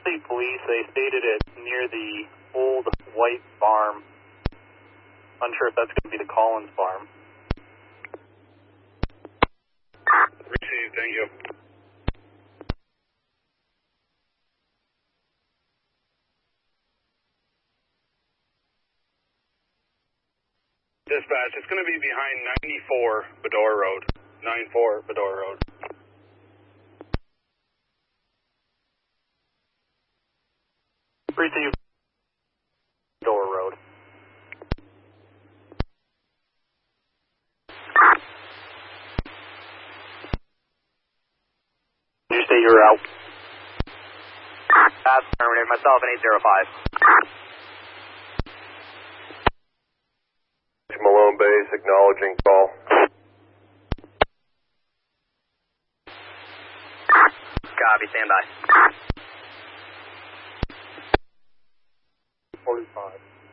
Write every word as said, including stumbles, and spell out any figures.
City Police, they stated it near the old white farm. Unsure if that's going to be the Collins farm. Received, thank you. Dispatch, it's going to be behind ninety-four Bedore Road. ninety-four Bedore Road. Received. Bedore Road. Did you say you were out? That's terminated. Myself in eight zero five. Malone Base, acknowledging call. Copy, stand by. forty-five.